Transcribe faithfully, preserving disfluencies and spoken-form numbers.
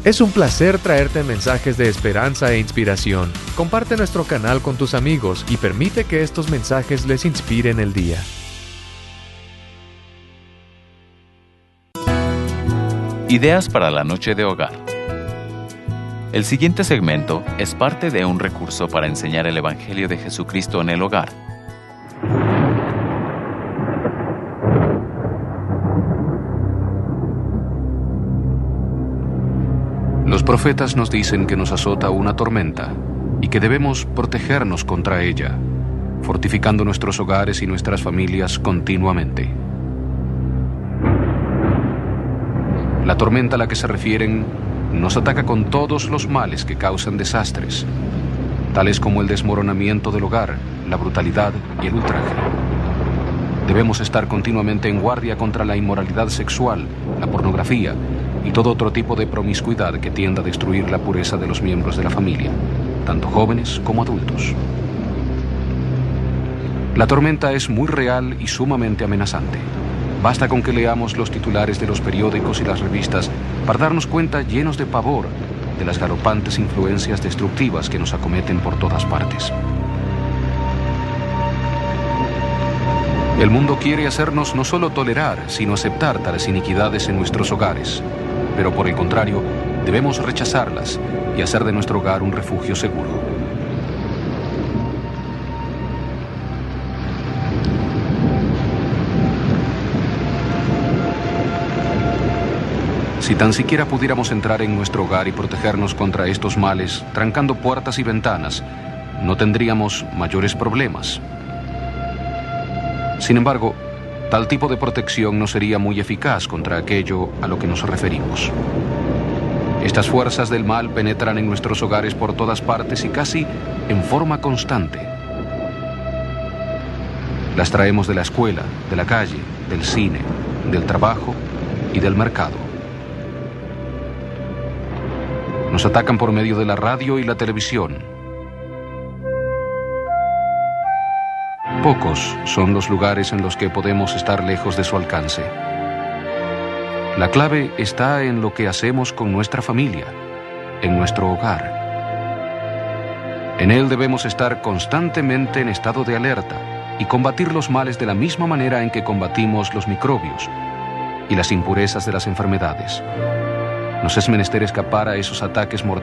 Es un placer traerte mensajes de esperanza e inspiración. Comparte nuestro canal con tus amigos y permite que estos mensajes les inspiren el día. Ideas para la noche de hogar. El siguiente segmento es parte de un recurso para enseñar el Evangelio de Jesucristo en el hogar. Los profetas nos dicen que nos azota una tormenta y que debemos protegernos contra ella, fortificando nuestros hogares y nuestras familias continuamente. La tormenta a la que se refieren nos ataca con todos los males que causan desastres, tales como el desmoronamiento del hogar, la brutalidad y el ultraje. Debemos estar continuamente en guardia contra la inmoralidad sexual, la pornografía y todo otro tipo de promiscuidad que tienda a destruir la pureza de los miembros de la familia, tanto jóvenes como adultos. La tormenta es muy real y sumamente amenazante. Basta con que leamos los titulares de los periódicos y las revistas para darnos cuenta, llenos de pavor, de las galopantes influencias destructivas que nos acometen por todas partes. El mundo quiere hacernos no solo tolerar, sino aceptar tales iniquidades en nuestros hogares. Pero por el contrario, debemos rechazarlas y hacer de nuestro hogar un refugio seguro. Si tan siquiera pudiéramos entrar en nuestro hogar y protegernos contra estos males, trancando puertas y ventanas, no tendríamos mayores problemas. Sin embargo, tal tipo de protección no sería muy eficaz contra aquello a lo que nos referimos. Estas fuerzas del mal penetran en nuestros hogares por todas partes y casi en forma constante. Las traemos de la escuela, de la calle, del cine, del trabajo y del mercado. Nos atacan por medio de la radio y la televisión. Pocos son los lugares en los que podemos estar lejos de su alcance. La clave está en lo que hacemos con nuestra familia, en nuestro hogar. En él debemos estar constantemente en estado de alerta y combatir los males de la misma manera en que combatimos los microbios y las impurezas de las enfermedades. Nos es menester escapar a esos ataques mortales